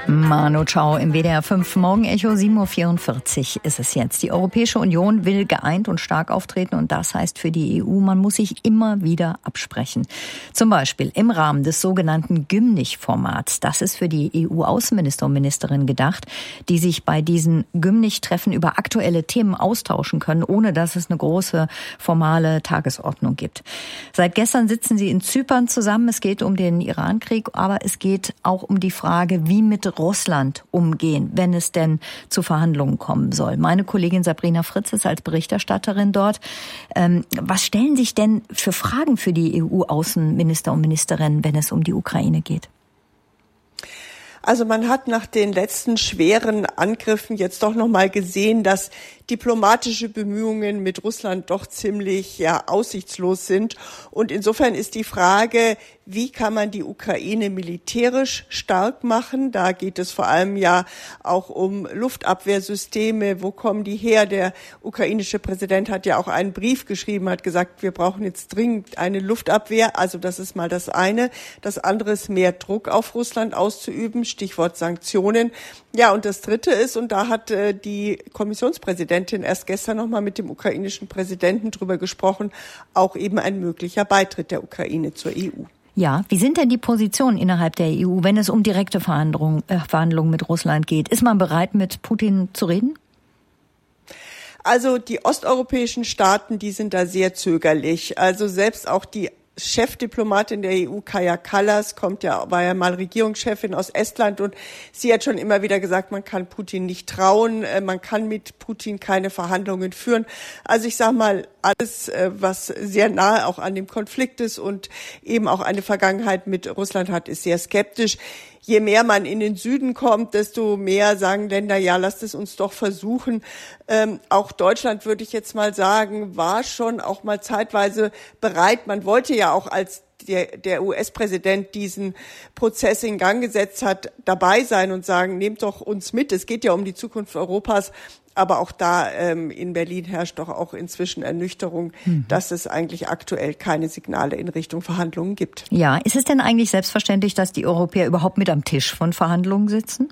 Manu Chao im WDR 5 Morgenecho, 7.44 Uhr ist es jetzt. Die Europäische Union will geeint und stark auftreten und das heißt für die EU, man muss sich immer wieder absprechen. Zum Beispiel im Rahmen des sogenannten Gymnich-Formats. Das ist für die EU-Außenminister und Ministerinnen gedacht, die sich bei diesen Gymnich-Treffen über aktuelle Themen austauschen können, ohne dass es eine große formale Tagesordnung gibt. Seit gestern sitzen sie in Zypern zusammen. Es geht um den Iran-Krieg, aber es geht auch um die Frage, wie mit Russland umgehen, wenn es denn zu Verhandlungen kommen soll. Meine Kollegin Sabrina Fritz ist als Berichterstatterin dort. Was stellen sich denn für Fragen für die EU-Außenminister und Ministerinnen, wenn es um die Ukraine geht? Also man hat nach den letzten schweren Angriffen jetzt doch noch mal gesehen, dass diplomatische Bemühungen mit Russland doch ziemlich aussichtslos sind. Und insofern ist die Frage, wie kann man die Ukraine militärisch stark machen? Da geht es vor allem auch um Luftabwehrsysteme. Wo kommen die her? Der ukrainische Präsident hat ja auch einen Brief geschrieben, hat gesagt, wir brauchen jetzt dringend eine Luftabwehr. Also das ist mal das eine. Das andere ist, mehr Druck auf Russland auszuüben. Stichwort Sanktionen. Ja, und das dritte ist, und da hat die Kommissionspräsidentin erst gestern noch mal mit dem ukrainischen Präsidenten drüber gesprochen, auch eben ein möglicher Beitritt der Ukraine zur EU. Ja, wie sind denn die Positionen innerhalb der EU, wenn es um direkte Verhandlungen mit Russland geht? Ist man bereit, mit Putin zu reden? Also die osteuropäischen Staaten, die sind da sehr zögerlich. Also selbst auch die Chefdiplomatin der EU, Kaja Kallas, war ja mal Regierungschefin aus Estland und sie hat schon immer wieder gesagt, man kann Putin nicht trauen, man kann mit Putin keine Verhandlungen führen. Also ich sag mal, alles, was sehr nahe auch an dem Konflikt ist und eben auch eine Vergangenheit mit Russland hat, ist sehr skeptisch. Je mehr man in den Süden kommt, desto mehr sagen Länder, ja, lasst es uns doch versuchen. Auch Deutschland, würde ich jetzt mal sagen, war schon auch mal zeitweise bereit. Man wollte ja auch, als der US-Präsident diesen Prozess in Gang gesetzt hat, dabei sein und sagen, nehmt doch uns mit. Es geht ja um die Zukunft Europas. Aber auch da in Berlin herrscht doch auch inzwischen Ernüchterung, dass es eigentlich aktuell keine Signale in Richtung Verhandlungen gibt. Ja, ist es denn eigentlich selbstverständlich, dass die Europäer überhaupt mit am Tisch von Verhandlungen sitzen?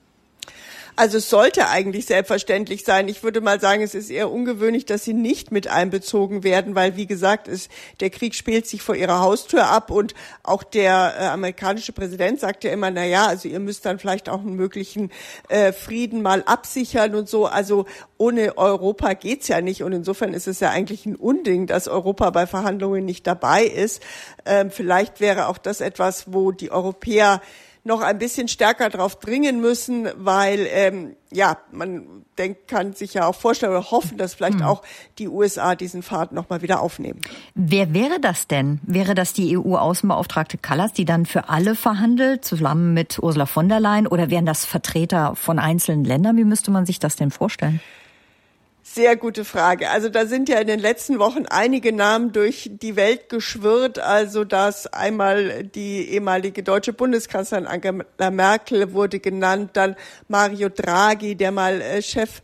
Also es sollte eigentlich selbstverständlich sein. Ich würde mal sagen, es ist eher ungewöhnlich, dass sie nicht mit einbezogen werden, weil, wie gesagt, der Krieg spielt sich vor ihrer Haustür ab und auch der amerikanische Präsident sagt ja immer, also ihr müsst dann vielleicht auch einen möglichen Frieden mal absichern und so. Also ohne Europa geht's ja nicht und insofern ist es ja eigentlich ein Unding, dass Europa bei Verhandlungen nicht dabei ist. Vielleicht wäre auch das etwas, wo die Europäer noch ein bisschen stärker drauf dringen müssen, weil man kann sich ja auch vorstellen oder hoffen, dass vielleicht auch die USA diesen Pfad noch mal wieder aufnehmen. Wer wäre das denn? Wäre das die EU-Außenbeauftragte Kallas, die dann für alle verhandelt, zusammen mit Ursula von der Leyen, oder wären das Vertreter von einzelnen Ländern? Wie müsste man sich das denn vorstellen? Sehr gute Frage. Also da sind ja in den letzten Wochen einige Namen durch die Welt geschwirrt. Also dass einmal die ehemalige deutsche Bundeskanzlerin Angela Merkel wurde genannt, dann Mario Draghi, der mal Chef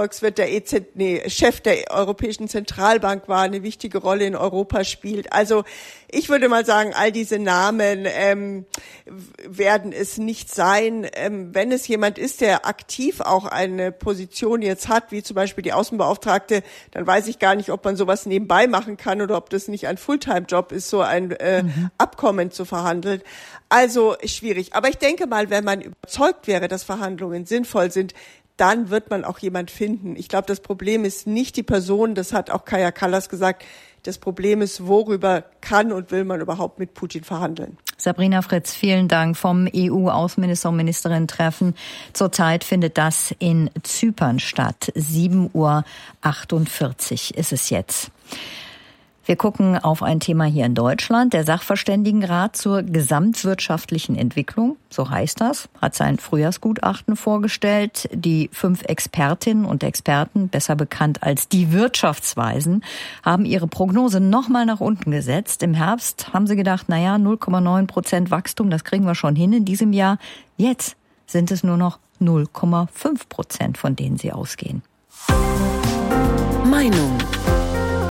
der Europäischen Zentralbank war, eine wichtige Rolle in Europa spielt. Also ich würde mal sagen, all diese Namen werden es nicht sein. Wenn es jemand ist, der aktiv auch eine Position jetzt hat, wie zum Beispiel die Außenbeauftragte, dann weiß ich gar nicht, ob man sowas nebenbei machen kann oder ob das nicht ein Fulltime-Job ist, so ein Abkommen zu verhandeln. Also schwierig. Aber ich denke mal, wenn man überzeugt wäre, dass Verhandlungen sinnvoll sind, dann wird man auch jemand finden. Ich glaube, das Problem ist nicht die Person, das hat auch Kaja Kallas gesagt. Das Problem ist, worüber kann und will man überhaupt mit Putin verhandeln? Sabrina Fritz, vielen Dank vom EU-Außenminister- und Ministerinnen-Treffen. Zurzeit findet das in Zypern statt. 7.48 Uhr ist es jetzt. Wir gucken auf ein Thema hier in Deutschland. Der Sachverständigenrat zur gesamtwirtschaftlichen Entwicklung, so heißt das, hat sein Frühjahrsgutachten vorgestellt. Die 5 Expertinnen und Experten, besser bekannt als die Wirtschaftsweisen, haben ihre Prognose nochmal nach unten gesetzt. Im Herbst haben sie gedacht, 0,9% Wachstum, das kriegen wir schon hin in diesem Jahr. Jetzt sind es nur noch 0,5%, von denen sie ausgehen. Meinung.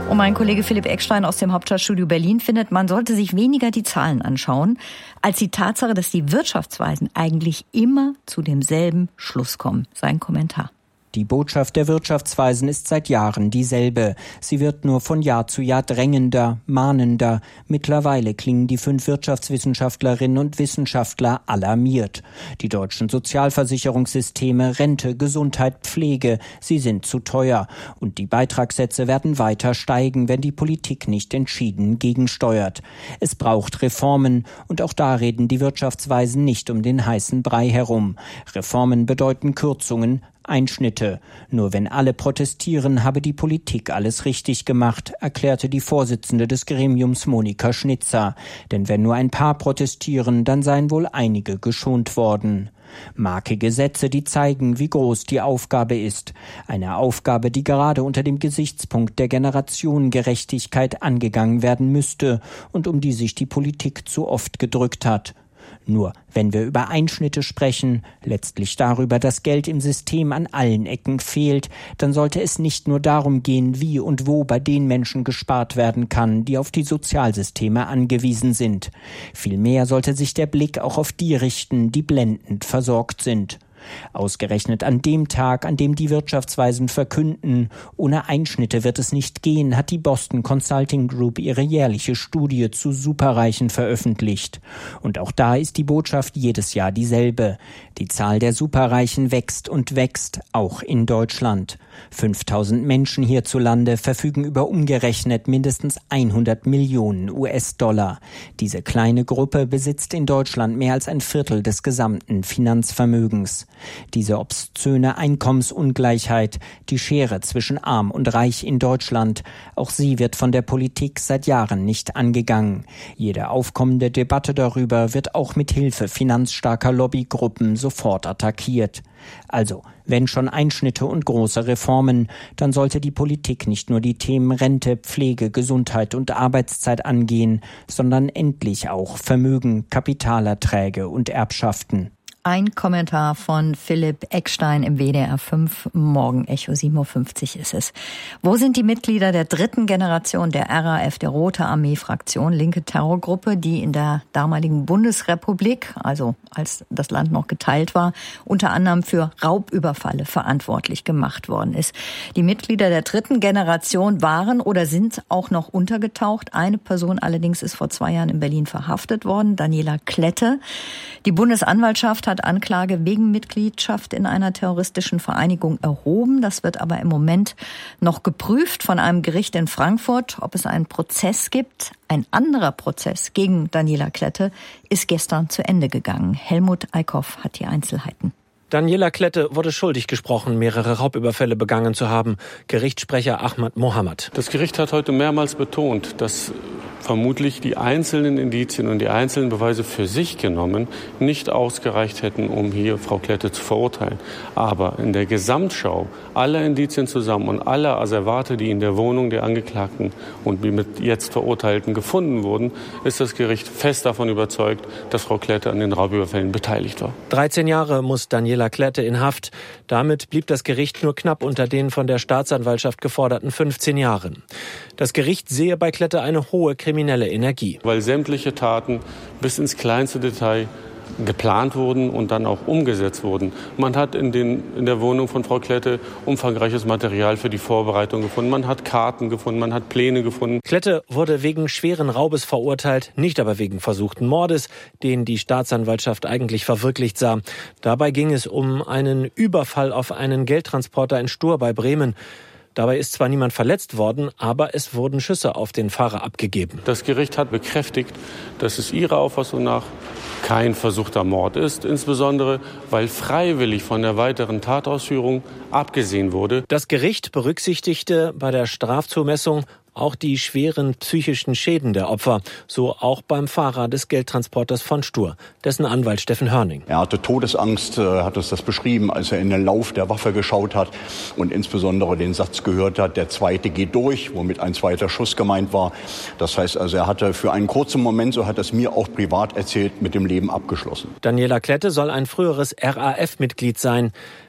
Und mein Kollege Philipp Eckstein aus dem Hauptstadtstudio Berlin findet, man sollte sich weniger die Zahlen anschauen, als die Tatsache, dass die Wirtschaftsweisen eigentlich immer zu demselben Schluss kommen. Sein Kommentar. Die Botschaft der Wirtschaftsweisen ist seit Jahren dieselbe. Sie wird nur von Jahr zu Jahr drängender, mahnender. Mittlerweile klingen die 5 Wirtschaftswissenschaftlerinnen und Wissenschaftler alarmiert. Die deutschen Sozialversicherungssysteme, Rente, Gesundheit, Pflege, sie sind zu teuer. Und die Beitragssätze werden weiter steigen, wenn die Politik nicht entschieden gegensteuert. Es braucht Reformen. Und auch da reden die Wirtschaftsweisen nicht um den heißen Brei herum. Reformen bedeuten Kürzungen, Einschnitte. Nur wenn alle protestieren, habe die Politik alles richtig gemacht, erklärte die Vorsitzende des Gremiums Monika Schnitzer. Denn wenn nur ein paar protestieren, dann seien wohl einige geschont worden. Marke Gesetze, die zeigen, wie groß die Aufgabe ist. Eine Aufgabe, die gerade unter dem Gesichtspunkt der Generationengerechtigkeit angegangen werden müsste und um die sich die Politik zu oft gedrückt hat. Nur wenn wir über Einschnitte sprechen, letztlich darüber, dass Geld im System an allen Ecken fehlt, dann sollte es nicht nur darum gehen, wie und wo bei den Menschen gespart werden kann, die auf die Sozialsysteme angewiesen sind. Vielmehr sollte sich der Blick auch auf die richten, die blendend versorgt sind. Ausgerechnet an dem Tag, an dem die Wirtschaftsweisen verkünden, ohne Einschnitte wird es nicht gehen, hat die Boston Consulting Group ihre jährliche Studie zu Superreichen veröffentlicht. Und auch da ist die Botschaft jedes Jahr dieselbe. Die Zahl der Superreichen wächst und wächst, auch in Deutschland. 5.000 Menschen hierzulande verfügen über umgerechnet mindestens 100 Millionen US-Dollar. Diese kleine Gruppe besitzt in Deutschland mehr als ein Viertel des gesamten Finanzvermögens. Diese obszöne Einkommensungleichheit, die Schere zwischen Arm und Reich in Deutschland, auch sie wird von der Politik seit Jahren nicht angegangen. Jede aufkommende Debatte darüber wird auch mit Hilfe finanzstarker Lobbygruppen sofort attackiert. Also, wenn schon Einschnitte und große Reformen, dann sollte die Politik nicht nur die Themen Rente, Pflege, Gesundheit und Arbeitszeit angehen, sondern endlich auch Vermögen, Kapitalerträge und Erbschaften. Ein Kommentar von Philipp Eckstein im WDR 5 Morgenecho, 7.50 Uhr ist es. Wo sind die Mitglieder der 3. Generation der RAF, der Rote Armee-Fraktion, linke Terrorgruppe, die in der damaligen Bundesrepublik, also als das Land noch geteilt war, unter anderem für Raubüberfalle verantwortlich gemacht worden ist? Die Mitglieder der 3. Generation waren oder sind auch noch untergetaucht. Eine Person allerdings ist vor 2 Jahren in Berlin verhaftet worden, Daniela Klette. Die Bundesanwaltschaft hat Anklage wegen Mitgliedschaft in einer terroristischen Vereinigung erhoben. Das wird aber im Moment noch geprüft von einem Gericht in Frankfurt, ob es einen Prozess gibt. Ein anderer Prozess gegen Daniela Klette ist gestern zu Ende gegangen. Helmut Eickhoff hat die Einzelheiten. Daniela Klette wurde schuldig gesprochen, mehrere Raubüberfälle begangen zu haben. Gerichtssprecher Ahmad Mohammed. Das Gericht hat heute mehrmals betont, dass vermutlich die einzelnen Indizien und die einzelnen Beweise für sich genommen nicht ausgereicht hätten, um hier Frau Klette zu verurteilen. Aber in der Gesamtschau aller Indizien zusammen und aller Asservate, die in der Wohnung der Angeklagten und die mit jetzt Verurteilten gefunden wurden, ist das Gericht fest davon überzeugt, dass Frau Klette an den Raubüberfällen beteiligt war. 13 Jahre muss Daniela Klette in Haft. Damit blieb das Gericht nur knapp unter den von der Staatsanwaltschaft geforderten 15 Jahren. Das Gericht sehe bei Klette eine hohe kriminelle Energie. Weil sämtliche Taten bis ins kleinste Detail geplant wurden und dann auch umgesetzt wurden. Man hat in der Wohnung von Frau Klette umfangreiches Material für die Vorbereitung gefunden. Man hat Karten gefunden, man hat Pläne gefunden. Klette wurde wegen schweren Raubes verurteilt, nicht aber wegen versuchten Mordes, den die Staatsanwaltschaft eigentlich verwirklicht sah. Dabei ging es um einen Überfall auf einen Geldtransporter in Stur bei Bremen. Dabei ist zwar niemand verletzt worden, aber es wurden Schüsse auf den Fahrer abgegeben. Das Gericht hat bekräftigt, dass es ihrer Auffassung nach kein versuchter Mord ist, insbesondere weil freiwillig von der weiteren Tatausführung abgesehen wurde. Das Gericht berücksichtigte bei der Strafzumessung auch die schweren psychischen Schäden der Opfer, so auch beim Fahrer des Geldtransporters von Stur, dessen Anwalt Steffen Hörning. Er hatte Todesangst, hat uns das beschrieben, als er in den Lauf der Waffe geschaut hat und insbesondere den Satz gehört hat, der zweite geht durch, womit ein zweiter Schuss gemeint war. Das heißt also, er hatte für einen kurzen Moment, so hat er es mir auch privat erzählt, mit dem Leben abgeschlossen. Daniela Klette soll ein früheres RAF-Mitglied sein.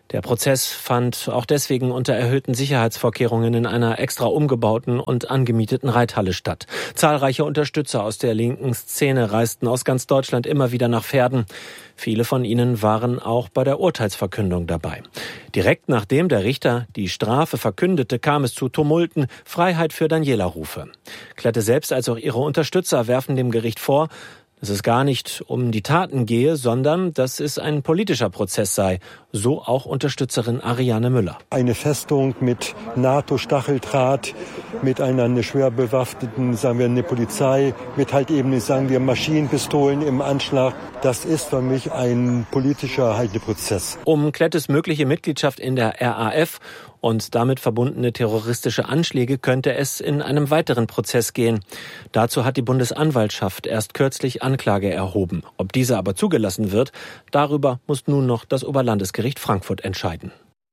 Der Prozess fand auch deswegen unter erhöhten Sicherheitsvorkehrungen in einer extra umgebauten und angemieteten Reithalle statt. Zahlreiche Unterstützer aus der linken Szene reisten aus ganz Deutschland immer wieder nach Verden. Viele von ihnen waren auch bei der Urteilsverkündung dabei. Direkt nachdem der Richter die Strafe verkündete, kam es zu Tumulten, Freiheit für Daniela-Rufe. Klette selbst als auch ihre Unterstützer werfen dem Gericht vor, dass es gar nicht um die Taten gehe, sondern dass es ein politischer Prozess sei. So auch Unterstützerin Ariane Müller. Eine Festung mit NATO-Stacheldraht, mit einer schwer bewaffneten, sagen wir, eine Polizei, mit halt eben, sagen wir, Maschinenpistolen im Anschlag. Das ist für mich ein politischer Prozess. Um Klettes mögliche Mitgliedschaft in der RAF und damit verbundene terroristische Anschläge könnte es in einem weiteren Prozess gehen. Dazu hat die Bundesanwaltschaft erst kürzlich Anklage erhoben. Ob diese aber zugelassen wird, darüber muss nun noch das Oberlandesgericht Frankfurt entscheiden.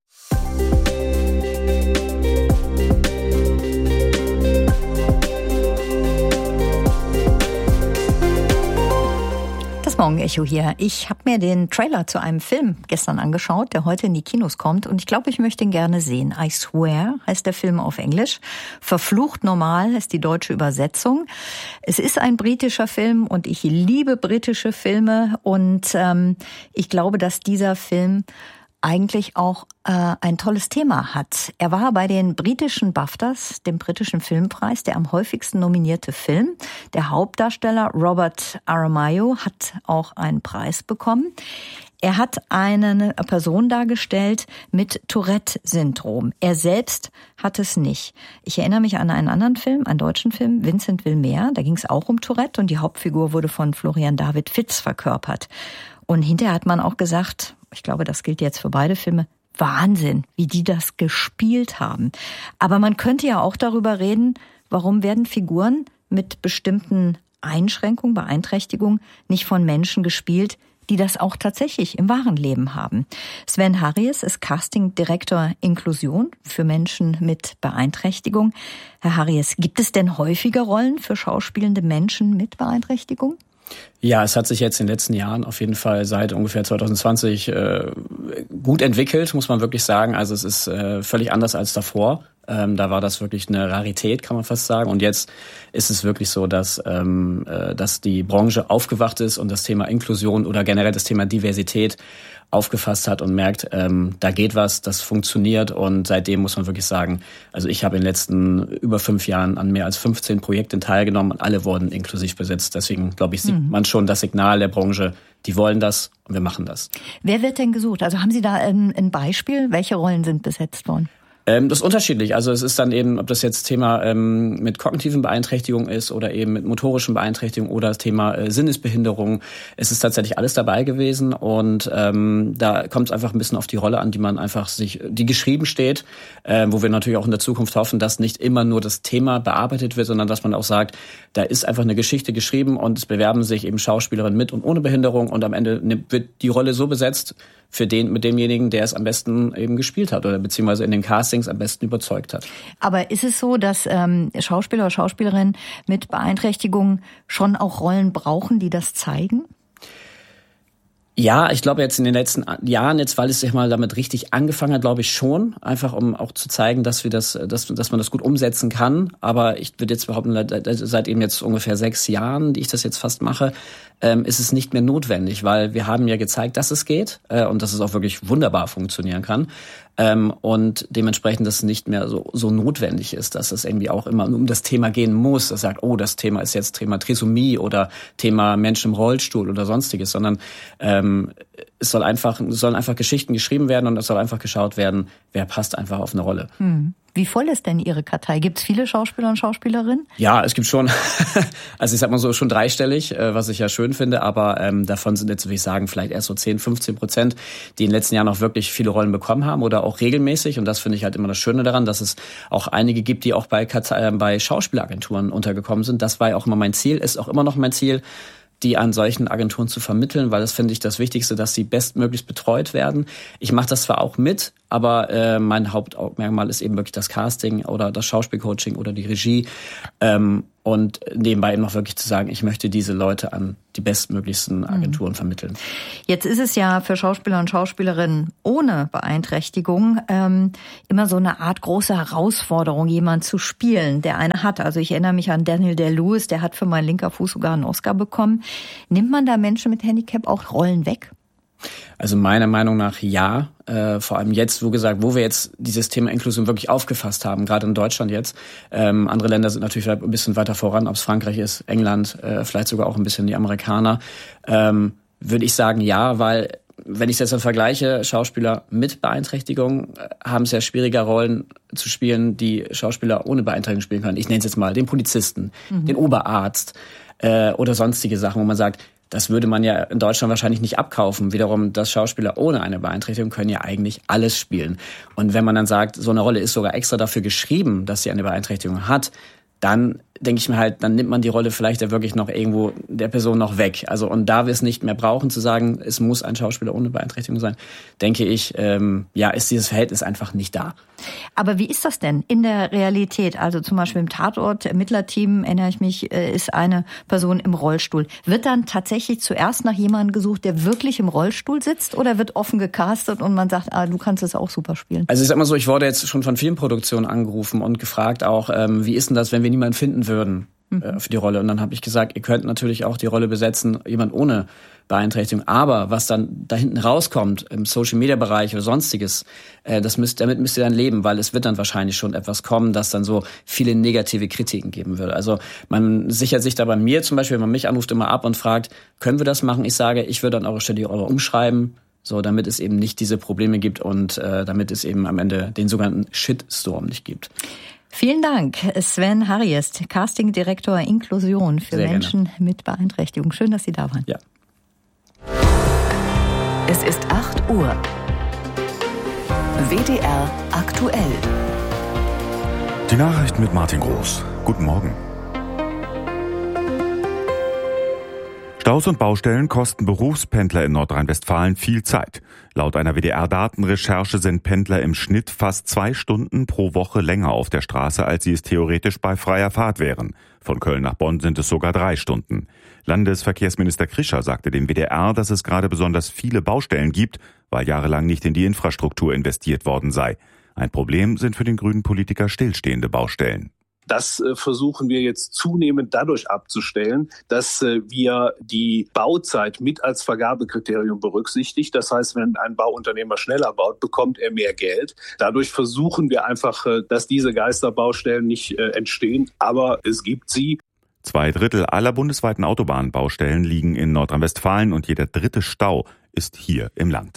Morgenecho hier. Ich habe mir den Trailer zu einem Film gestern angeschaut, der heute in die Kinos kommt und ich glaube, ich möchte ihn gerne sehen. I Swear heißt der Film auf Englisch. Verflucht normal ist die deutsche Übersetzung. Es ist ein britischer Film und ich liebe britische Filme und ich glaube, dass dieser Film eigentlich auch ein tolles Thema hat. Er war bei den britischen BAFTAs, dem britischen Filmpreis, der am häufigsten nominierte Film. Der Hauptdarsteller Robert Aramayo hat auch einen Preis bekommen. Er hat eine Person dargestellt mit Tourette-Syndrom. Er selbst hat es nicht. Ich erinnere mich an einen anderen Film, einen deutschen Film, Vincent will mehr. Da ging es auch um Tourette und die Hauptfigur wurde von Florian David Fitz verkörpert. Und hinterher hat man auch gesagt, ich glaube, das gilt jetzt für beide Filme, Wahnsinn, wie die das gespielt haben. Aber man könnte ja auch darüber reden, warum werden Figuren mit bestimmten Einschränkungen, Beeinträchtigungen nicht von Menschen gespielt, die das auch tatsächlich im wahren Leben haben. Sven Harries ist Casting-Direktor Inklusion für Menschen mit Beeinträchtigung. Herr Harries, gibt es denn häufiger Rollen für schauspielende Menschen mit Beeinträchtigung? Ja, es hat sich jetzt in den letzten Jahren auf jeden Fall seit ungefähr 2020 gut entwickelt, muss man wirklich sagen. Also es ist völlig anders als davor. Da war das wirklich eine Rarität, kann man fast sagen. Und jetzt ist es wirklich so, dass die Branche aufgewacht ist und das Thema Inklusion oder generell das Thema Diversität aufgefasst hat und merkt, da geht was, das funktioniert. Und seitdem muss man wirklich sagen, also ich habe in den letzten über 5 Jahren an mehr als 15 Projekten teilgenommen und alle wurden inklusiv besetzt. Deswegen, glaube ich, sieht man schon das Signal der Branche, die wollen das und wir machen das. Wer wird denn gesucht? Also haben Sie da ein Beispiel? Welche Rollen sind besetzt worden? Das ist unterschiedlich. Also es ist dann eben, ob das jetzt Thema mit kognitiven Beeinträchtigungen ist oder eben mit motorischen Beeinträchtigungen oder das Thema Sinnesbehinderung. Es ist tatsächlich alles dabei gewesen und da kommt es einfach ein bisschen auf die Rolle an, die man einfach die geschrieben steht, wo wir natürlich auch in der Zukunft hoffen, dass nicht immer nur das Thema bearbeitet wird, sondern dass man auch sagt, da ist einfach eine Geschichte geschrieben und es bewerben sich eben Schauspielerinnen mit und ohne Behinderung und am Ende wird die Rolle so besetzt mit demjenigen, der es am besten eben gespielt hat oder beziehungsweise in den Castings am besten überzeugt hat. Aber ist es so, dass Schauspieler oder Schauspielerinnen mit Beeinträchtigungen schon auch Rollen brauchen, die das zeigen? Ja, ich glaube jetzt in den letzten Jahren, jetzt weil es sich mal damit richtig angefangen hat, glaube ich schon, einfach um auch zu zeigen, dass man das gut umsetzen kann. Aber ich würde jetzt behaupten, seit eben jetzt ungefähr 6 Jahren, die ich das jetzt fast mache, ist es nicht mehr notwendig, weil wir haben ja gezeigt, dass es geht und dass es auch wirklich wunderbar funktionieren kann. Und dementsprechend, dass es nicht mehr so notwendig ist, dass es irgendwie auch immer um das Thema gehen muss, dass sagt, oh, das Thema ist jetzt Thema Trisomie oder Thema Menschen im Rollstuhl oder sonstiges, sondern es sollen einfach Geschichten geschrieben werden und es soll einfach geschaut werden, wer passt einfach auf eine Rolle. Wie voll ist denn Ihre Kartei? Gibt es viele Schauspieler und Schauspielerinnen? Ja, es gibt schon, also ich sag mal so, schon dreistellig, was ich ja schön finde, aber davon sind jetzt, würde ich sagen, vielleicht erst so 10-15%, die in den letzten Jahren auch wirklich viele Rollen bekommen haben oder auch regelmäßig. Und das finde ich halt immer das Schöne daran, dass es auch einige gibt, die auch bei Schauspielagenturen untergekommen sind. Das war ja auch immer mein Ziel, ist auch immer noch mein Ziel, die an solchen Agenturen zu vermitteln, weil das finde ich das Wichtigste, dass sie bestmöglichst betreut werden. Ich mache das zwar auch mit, aber mein Hauptmerkmal ist eben wirklich das Casting oder das Schauspielcoaching oder die Regie. Und nebenbei eben noch wirklich zu sagen, ich möchte diese Leute an die bestmöglichsten Agenturen vermitteln. Jetzt ist es ja für Schauspieler und Schauspielerinnen ohne Beeinträchtigung immer so eine Art große Herausforderung, jemanden zu spielen, der eine hat. Also ich erinnere mich an Daniel Day-Lewis, der hat für Mein linker Fuß sogar einen Oscar bekommen. Nimmt man da Menschen mit Handicap auch Rollen weg? Also meiner Meinung nach ja, vor allem jetzt, wo wir jetzt dieses Thema Inklusion wirklich aufgefasst haben, gerade in Deutschland jetzt. Andere Länder sind natürlich vielleicht ein bisschen weiter voran, ob es Frankreich ist, England, vielleicht sogar auch ein bisschen die Amerikaner. Würde ich sagen ja, weil wenn ich es jetzt dann vergleiche, Schauspieler mit Beeinträchtigung haben sehr schwieriger Rollen zu spielen, die Schauspieler ohne Beeinträchtigung spielen können. Ich nenne es jetzt mal den Polizisten, den Oberarzt oder sonstige Sachen, wo man sagt, das würde man ja in Deutschland wahrscheinlich nicht abkaufen. Wiederum, dass Schauspieler ohne eine Beeinträchtigung können ja eigentlich alles spielen. Und wenn man dann sagt, so eine Rolle ist sogar extra dafür geschrieben, dass sie eine Beeinträchtigung hat, dann denke ich mir halt, dann nimmt man die Rolle vielleicht ja wirklich noch irgendwo der Person noch weg. Also und da wir es nicht mehr brauchen, zu sagen, es muss ein Schauspieler ohne Beeinträchtigung sein, denke ich, ist dieses Verhältnis einfach nicht da. Aber wie ist das denn in der Realität? Also zum Beispiel im Tatort-Ermittlerteam, erinnere ich mich, ist eine Person im Rollstuhl. Wird dann tatsächlich zuerst nach jemandem gesucht, der wirklich im Rollstuhl sitzt, oder wird offen gecastet und man sagt, du kannst es auch super spielen? Also ich sag mal so, ich wurde jetzt schon von vielen Produktionen angerufen und gefragt auch, wie ist denn das, wenn wir niemanden finden würden für die Rolle? Und dann habe ich gesagt, ihr könnt natürlich auch die Rolle besetzen, jemand ohne Beeinträchtigung. Aber was dann da hinten rauskommt, im Social-Media-Bereich oder Sonstiges, damit müsst ihr dann leben, weil es wird dann wahrscheinlich schon etwas kommen, das dann so viele negative Kritiken geben würde. Also man sichert sich da bei mir zum Beispiel, wenn man mich anruft, immer ab und fragt, können wir das machen? Ich sage, ich würde an eurer Stelle die Rolle umschreiben, so damit es eben nicht diese Probleme gibt und damit es eben am Ende den sogenannten Shitstorm nicht gibt. Vielen Dank, Sven Harriest, Castingdirektor Inklusion für Menschen mit Beeinträchtigung. Schön, dass Sie da waren. Ja. Es ist 8 Uhr. WDR aktuell. Die Nachrichten mit Martin Groß. Guten Morgen. Staus und Baustellen kosten Berufspendler in Nordrhein-Westfalen viel Zeit. Laut einer WDR-Datenrecherche sind Pendler im Schnitt fast 2 Stunden pro Woche länger auf der Straße, als sie es theoretisch bei freier Fahrt wären. Von Köln nach Bonn sind es sogar 3 Stunden. Landesverkehrsminister Krischer sagte dem WDR, dass es gerade besonders viele Baustellen gibt, weil jahrelang nicht in die Infrastruktur investiert worden sei. Ein Problem sind für den grünen Politiker stillstehende Baustellen. Das versuchen wir jetzt zunehmend dadurch abzustellen, dass wir die Bauzeit mit als Vergabekriterium berücksichtigt. Das heißt, wenn ein Bauunternehmer schneller baut, bekommt er mehr Geld. Dadurch versuchen wir einfach, dass diese Geisterbaustellen nicht entstehen, aber es gibt sie. 2/3 aller bundesweiten Autobahnbaustellen liegen in Nordrhein-Westfalen und jeder 3. Stau ist hier im Land.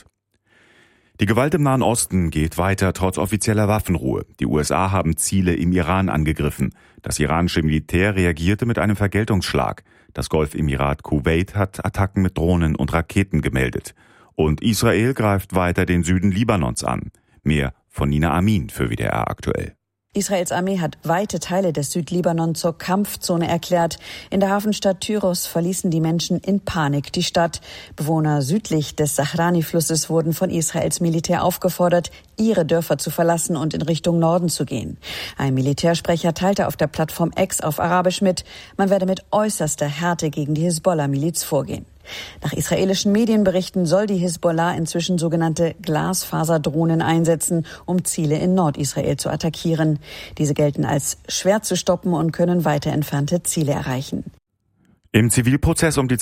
Die Gewalt im Nahen Osten geht weiter trotz offizieller Waffenruhe. Die USA haben Ziele im Iran angegriffen. Das iranische Militär reagierte mit einem Vergeltungsschlag. Das Golfemirat Kuwait hat Attacken mit Drohnen und Raketen gemeldet. Und Israel greift weiter den Süden Libanons an. Mehr von Nina Amin für WDR aktuell. Israels Armee hat weite Teile des Südlibanon zur Kampfzone erklärt. In der Hafenstadt Tyros verließen die Menschen in Panik die Stadt. Bewohner südlich des Sahrani-Flusses wurden von Israels Militär aufgefordert, ihre Dörfer zu verlassen und in Richtung Norden zu gehen. Ein Militärsprecher teilte auf der Plattform X auf Arabisch mit, man werde mit äußerster Härte gegen die Hisbollah-Miliz vorgehen. Nach israelischen Medienberichten soll die Hisbollah inzwischen sogenannte Glasfaserdrohnen einsetzen, um Ziele in Nordisrael zu attackieren. Diese gelten als schwer zu stoppen und können weiter entfernte Ziele erreichen. Im Zivilprozess um die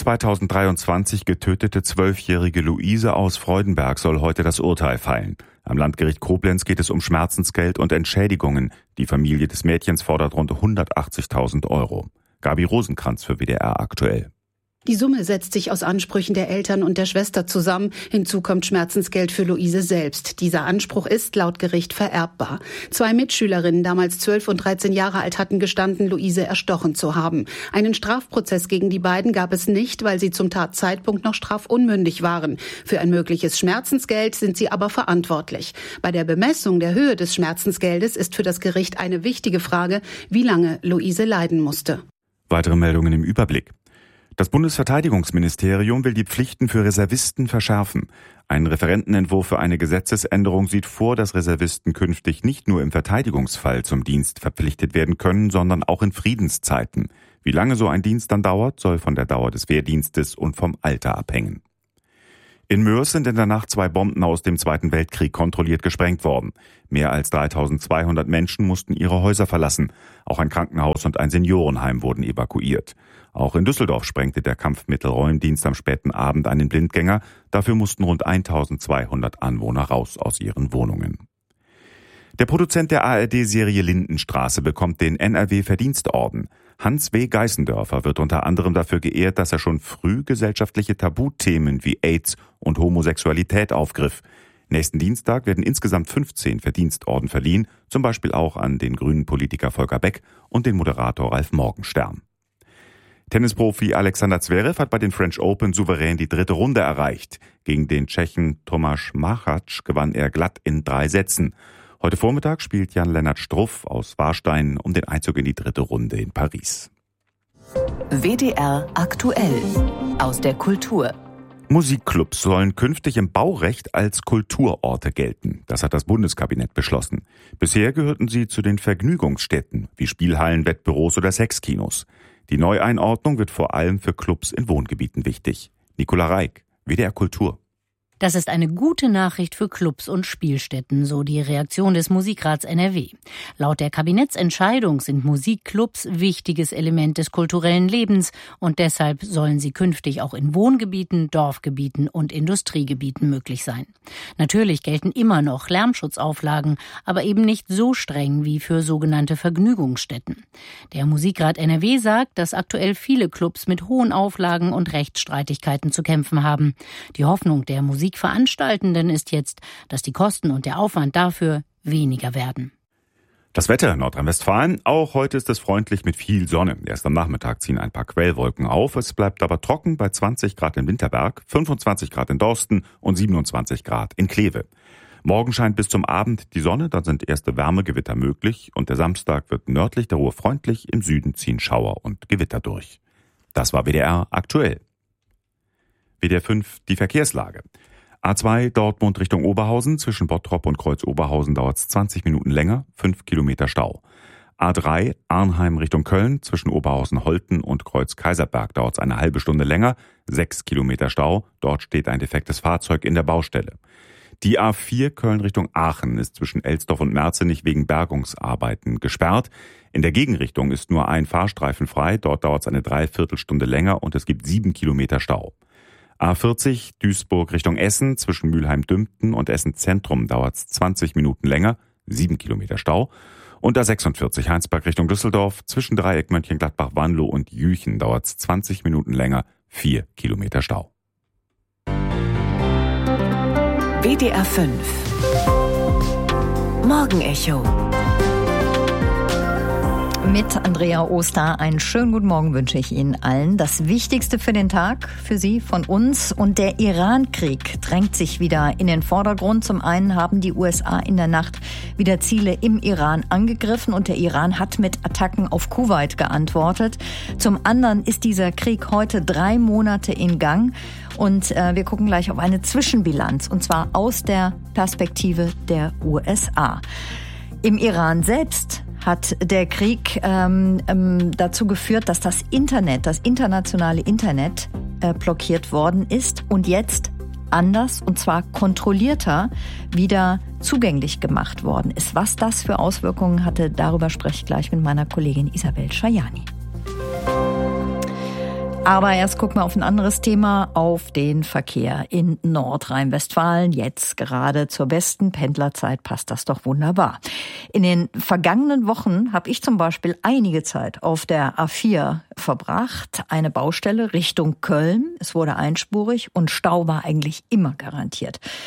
2023 getötete 12-jährige Luise aus Freudenberg soll heute das Urteil fallen. Am Landgericht Koblenz geht es um Schmerzensgeld und Entschädigungen. Die Familie des Mädchens fordert rund 180.000 €. Gabi Rosenkranz für WDR aktuell. Die Summe setzt sich aus Ansprüchen der Eltern und der Schwester zusammen. Hinzu kommt Schmerzensgeld für Luise selbst. Dieser Anspruch ist laut Gericht vererbbar. 2 Mitschülerinnen, damals 12 und 13 Jahre alt, hatten gestanden, Luise erstochen zu haben. Einen Strafprozess gegen die beiden gab es nicht, weil sie zum Tatzeitpunkt noch strafunmündig waren. Für ein mögliches Schmerzensgeld sind sie aber verantwortlich. Bei der Bemessung der Höhe des Schmerzensgeldes ist für das Gericht eine wichtige Frage, wie lange Luise leiden musste. Weitere Meldungen im Überblick. Das Bundesverteidigungsministerium will die Pflichten für Reservisten verschärfen. Ein Referentenentwurf für eine Gesetzesänderung sieht vor, dass Reservisten künftig nicht nur im Verteidigungsfall zum Dienst verpflichtet werden können, sondern auch in Friedenszeiten. Wie lange so ein Dienst dann dauert, soll von der Dauer des Wehrdienstes und vom Alter abhängen. In Moers sind in der Nacht 2 Bomben aus dem Zweiten Weltkrieg kontrolliert gesprengt worden. Mehr als 3200 Menschen mussten ihre Häuser verlassen. Auch ein Krankenhaus und ein Seniorenheim wurden evakuiert. Auch in Düsseldorf sprengte der Kampfmittelräumdienst am späten Abend einen Blindgänger. Dafür mussten rund 1200 Anwohner raus aus ihren Wohnungen. Der Produzent der ARD-Serie Lindenstraße bekommt den NRW-Verdienstorden. Hans W. Geißendörfer wird unter anderem dafür geehrt, dass er schon früh gesellschaftliche Tabuthemen wie AIDS und Homosexualität aufgriff. Nächsten Dienstag werden insgesamt 15 Verdienstorden verliehen, zum Beispiel auch an den grünen Politiker Volker Beck und den Moderator Ralf Morgenstern. Tennisprofi Alexander Zverev hat bei den French Open souverän die 3. Runde erreicht. Gegen den Tschechen Tomáš Machač gewann er glatt in 3 Sätzen. Heute Vormittag spielt Jan-Lennart Struff aus Warstein um den Einzug in die 3. Runde in Paris. WDR aktuell aus der Kultur. Musikclubs sollen künftig im Baurecht als Kulturorte gelten. Das hat das Bundeskabinett beschlossen. Bisher gehörten sie zu den Vergnügungsstätten wie Spielhallen, Wettbüros oder Sexkinos. Die Neueinordnung wird vor allem für Clubs in Wohngebieten wichtig. Nicola Reik, WDR Kultur. Das ist eine gute Nachricht für Clubs und Spielstätten, so die Reaktion des Musikrats NRW. Laut der Kabinettsentscheidung sind Musikclubs wichtiges Element des kulturellen Lebens und deshalb sollen sie künftig auch in Wohngebieten, Dorfgebieten und Industriegebieten möglich sein. Natürlich gelten immer noch Lärmschutzauflagen, aber eben nicht so streng wie für sogenannte Vergnügungsstätten. Der Musikrat NRW sagt, dass aktuell viele Clubs mit hohen Auflagen und Rechtsstreitigkeiten zu kämpfen haben. Die Hoffnung der Musikveranstaltenden ist jetzt, dass die Kosten und der Aufwand dafür weniger werden. Das Wetter in Nordrhein-Westfalen. Auch heute ist es freundlich mit viel Sonne. Erst am Nachmittag ziehen ein paar Quellwolken auf. Es bleibt aber trocken bei 20 Grad in Winterberg, 25 Grad in Dorsten und 27 Grad in Kleve. Morgen scheint bis zum Abend die Sonne, dann sind erste Wärmegewitter möglich und der Samstag wird nördlich der Ruhr freundlich, im Süden ziehen Schauer und Gewitter durch. Das war WDR aktuell. WDR 5 die Verkehrslage. A2 Dortmund Richtung Oberhausen, zwischen Bottrop und Kreuz Oberhausen dauert es 20 Minuten länger, 5 Kilometer Stau. A3 Arnheim Richtung Köln, zwischen Oberhausen-Holten und Kreuz Kaiserberg dauert es eine halbe Stunde länger, 6 Kilometer Stau, dort steht ein defektes Fahrzeug in der Baustelle. Die A4 Köln Richtung Aachen ist zwischen Elsdorf und Merzenich wegen Bergungsarbeiten gesperrt. In der Gegenrichtung ist nur ein Fahrstreifen frei, dort dauert es eine Dreiviertelstunde länger und es gibt 7 Kilometer Stau. A40 Duisburg Richtung Essen, zwischen Mülheim-Dümpten und Essen-Zentrum dauert es 20 Minuten länger, 7 Kilometer Stau. Und A46 Heinsberg Richtung Düsseldorf, zwischen Dreieck Mönchengladbach-Wanlo und Jüchen dauert es 20 Minuten länger, 4 Kilometer Stau. WDR 5 Morgenecho mit Andrea Oster. Einen schönen guten Morgen wünsche ich Ihnen allen. Das Wichtigste für den Tag, für Sie, von uns. Und der Iran-Krieg drängt sich wieder in den Vordergrund. Zum einen haben die USA in der Nacht wieder Ziele im Iran angegriffen und der Iran hat mit Attacken auf Kuwait geantwortet. Zum anderen ist dieser Krieg heute 3 Monate in Gang. Und wir gucken gleich auf eine Zwischenbilanz, und zwar aus der Perspektive der USA. Im Iran selbst hat der Krieg dazu geführt, dass das Internet, das internationale Internet blockiert worden ist und jetzt anders, und zwar kontrollierter, wieder zugänglich gemacht worden ist. Was das für Auswirkungen hatte, darüber spreche ich gleich mit meiner Kollegin Isabel Schajani. Aber erst gucken wir auf ein anderes Thema, auf den Verkehr in Nordrhein-Westfalen. Jetzt gerade zur besten Pendlerzeit passt das doch wunderbar. In den vergangenen Wochen habe ich zum Beispiel einige Zeit auf der A4 verbracht. Eine Baustelle Richtung Köln. Es wurde einspurig und Stau war eigentlich immer garantiert.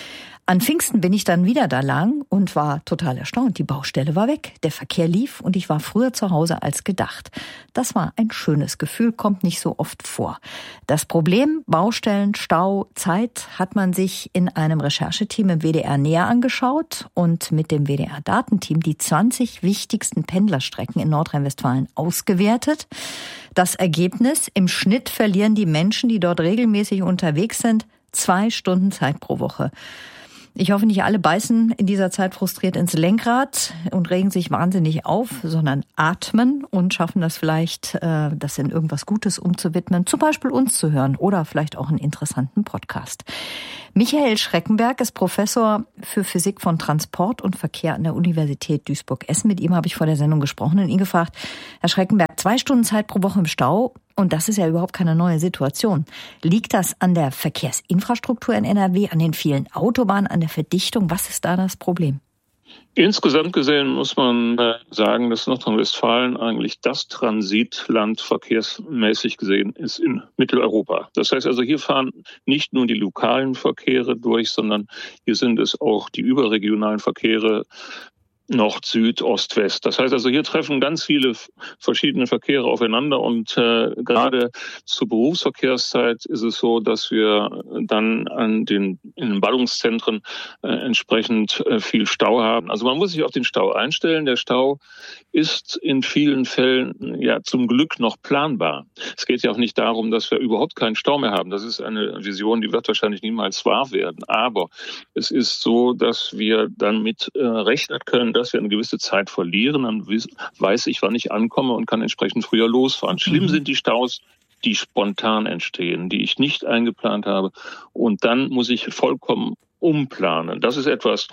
An Pfingsten bin ich dann wieder da lang und war total erstaunt. Die Baustelle war weg, der Verkehr lief und ich war früher zu Hause als gedacht. Das war ein schönes Gefühl, kommt nicht so oft vor. Das Problem Baustellen, Stau, Zeit hat man sich in einem Rechercheteam im WDR näher angeschaut und mit dem WDR-Datenteam die 20 wichtigsten Pendlerstrecken in Nordrhein-Westfalen ausgewertet. Das Ergebnis: Im Schnitt verlieren die Menschen, die dort regelmäßig unterwegs sind, 2 Stunden Zeit pro Woche. Ich hoffe, nicht alle beißen in dieser Zeit frustriert ins Lenkrad und regen sich wahnsinnig auf, sondern atmen und schaffen das vielleicht, das in irgendwas Gutes umzuwidmen, zum Beispiel uns zu hören oder vielleicht auch einen interessanten Podcast. Michael Schreckenberg ist Professor für Physik von Transport und Verkehr an der Universität Duisburg-Essen. Mit ihm habe ich vor der Sendung gesprochen und ihn gefragt: Herr Schreckenberg, 2 Stunden Zeit pro Woche im Stau, und das ist ja überhaupt keine neue Situation. Liegt das an der Verkehrsinfrastruktur in NRW, an den vielen Autobahnen, an der Verdichtung? Was ist da das Problem? Insgesamt gesehen muss man sagen, dass Nordrhein-Westfalen eigentlich das Transitland verkehrsmäßig gesehen ist in Mitteleuropa. Das heißt also, hier fahren nicht nur die lokalen Verkehre durch, sondern hier sind es auch die überregionalen Verkehre, Nord, Süd, Ost, West. Das heißt also, hier treffen ganz viele verschiedene Verkehre aufeinander und gerade zur Berufsverkehrszeit ist es so, dass wir dann in den Ballungszentren entsprechend viel Stau haben. Also man muss sich auf den Stau einstellen. Der Stau ist in vielen Fällen ja zum Glück noch planbar. Es geht ja auch nicht darum, dass wir überhaupt keinen Stau mehr haben. Das ist eine Vision, die wird wahrscheinlich niemals wahr werden. Aber es ist so, dass wir dann mit rechnen können, dass wir eine gewisse Zeit verlieren. Dann weiß ich, wann ich ankomme und kann entsprechend früher losfahren. Schlimm sind die Staus, die spontan entstehen, die ich nicht eingeplant habe. Und dann muss ich vollkommen umplanen. Das ist etwas,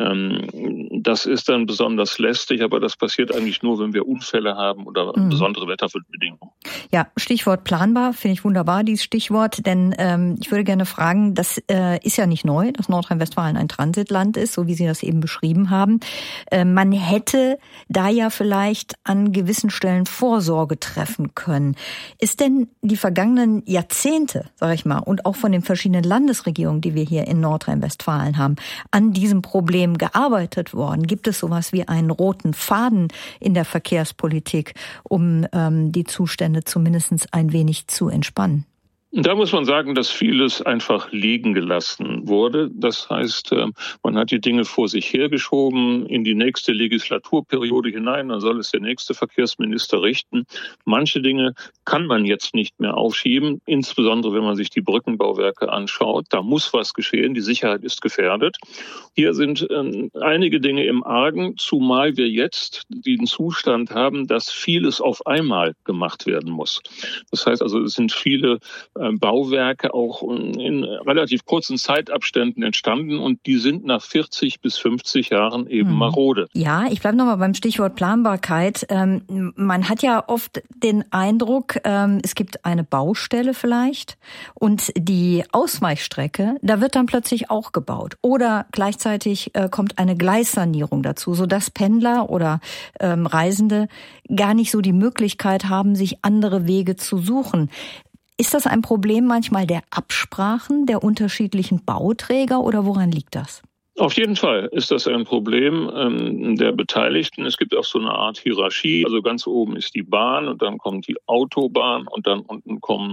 das ist dann besonders lästig, aber das passiert eigentlich nur, wenn wir Unfälle haben oder besondere Wetterbedingungen. Ja, Stichwort planbar, finde ich wunderbar, dieses Stichwort, denn ich würde gerne fragen, das ist ja nicht neu, dass Nordrhein-Westfalen ein Transitland ist, so wie Sie das eben beschrieben haben. Man hätte da ja vielleicht an gewissen Stellen Vorsorge treffen können. Ist denn die vergangenen Jahrzehnte, sage ich mal, und auch von den verschiedenen Landesregierungen, die wir hier in Nordrhein-Westfalen haben, an diesem Problem gearbeitet worden? Gibt es sowas wie einen roten Faden in der Verkehrspolitik, um die Zustände zumindest ein wenig zu entspannen? Da muss man sagen, dass vieles einfach liegen gelassen wurde. Das heißt, man hat die Dinge vor sich hergeschoben in die nächste Legislaturperiode hinein. Dann soll es der nächste Verkehrsminister richten. Manche Dinge kann man jetzt nicht mehr aufschieben, insbesondere wenn man sich die Brückenbauwerke anschaut. Da muss was geschehen. Die Sicherheit ist gefährdet. Hier sind einige Dinge im Argen, zumal wir jetzt den Zustand haben, dass vieles auf einmal gemacht werden muss. Das heißt also, es sind viele Bauwerke auch in relativ kurzen Zeitabständen entstanden und die sind nach 40 bis 50 Jahren eben marode. Ja, ich bleibe nochmal beim Stichwort Planbarkeit. Man hat ja oft den Eindruck, es gibt eine Baustelle vielleicht und die Ausweichstrecke, da wird dann plötzlich auch gebaut. Oder gleichzeitig kommt eine Gleissanierung dazu, sodass Pendler oder Reisende gar nicht so die Möglichkeit haben, sich andere Wege zu suchen. Ist das ein Problem manchmal der Absprachen der unterschiedlichen Bauträger oder woran liegt das? Auf jeden Fall ist das ein Problem der Beteiligten. Es gibt auch so eine Art Hierarchie. Also ganz oben ist die Bahn und dann kommt die Autobahn und dann unten kommen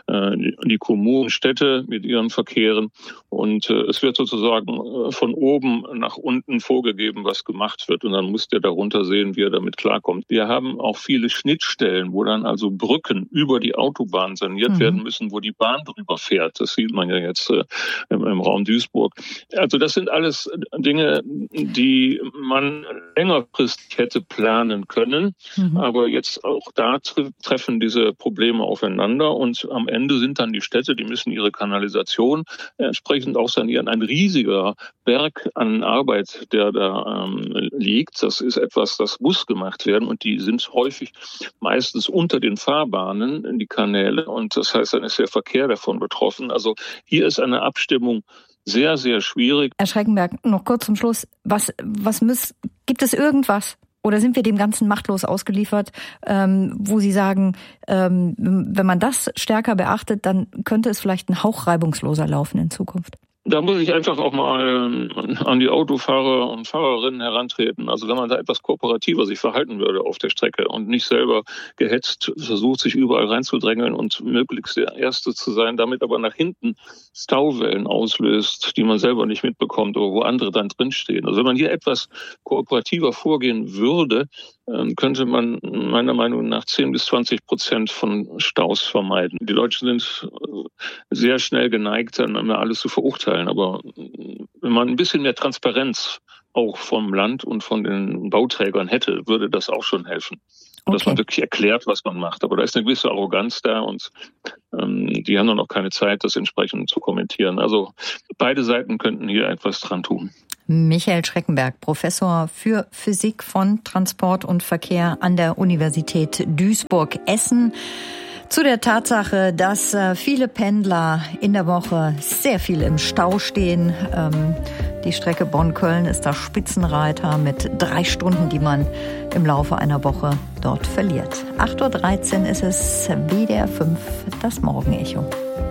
die Kommunen, Städte mit ihren Verkehren. Und es wird sozusagen von oben nach unten vorgegeben, was gemacht wird. Und dann muss der darunter sehen, wie er damit klarkommt. Wir haben auch viele Schnittstellen, wo dann also Brücken über die Autobahn saniert werden müssen, wo die Bahn drüber fährt. Das sieht man ja jetzt im Raum Duisburg. Also das sind alles Dinge, die man längerfristig hätte planen können. Aber jetzt auch da treffen diese Probleme aufeinander und am Ende sind dann die Städte, die müssen ihre Kanalisation entsprechend auch sanieren. Ein riesiger Berg an Arbeit, der da liegt, das ist etwas, das muss gemacht werden und die sind häufig meistens unter den Fahrbahnen in die Kanäle und das heißt, dann ist der Verkehr davon betroffen. Also hier ist eine Abstimmung sehr, sehr schwierig. Herr Schreckenberg, noch kurz zum Schluss. Gibt es irgendwas oder sind wir dem Ganzen machtlos ausgeliefert, wo Sie sagen, wenn man das stärker beachtet, dann könnte es vielleicht ein Hauch reibungsloser laufen in Zukunft? Da muss ich einfach auch mal an die Autofahrer und Fahrerinnen herantreten. Also wenn man da etwas kooperativer sich verhalten würde auf der Strecke und nicht selber gehetzt versucht, sich überall reinzudrängeln und möglichst der Erste zu sein, damit aber nach hinten Stauwellen auslöst, die man selber nicht mitbekommt, aber wo andere dann drinstehen. Also wenn man hier etwas kooperativer vorgehen würde, könnte man meiner Meinung nach 10-20% von Staus vermeiden. Die Deutschen sind sehr schnell geneigt, dann immer alles zu verurteilen. Aber wenn man ein bisschen mehr Transparenz auch vom Land und von den Bauträgern hätte, würde das auch schon helfen. Und dass man wirklich erklärt, was man macht. Aber da ist eine gewisse Arroganz da und die haben dann auch keine Zeit, das entsprechend zu kommentieren. Also beide Seiten könnten hier etwas dran tun. Michael Schreckenberg, Professor für Physik von Transport und Verkehr an der Universität Duisburg-Essen. Zu der Tatsache, dass viele Pendler in der Woche sehr viel im Stau stehen. Die Strecke Bonn-Köln ist da Spitzenreiter mit 3 Stunden, die man im Laufe einer Woche dort verliert. 8:13 Uhr ist es, WDR 5, das Morgenecho.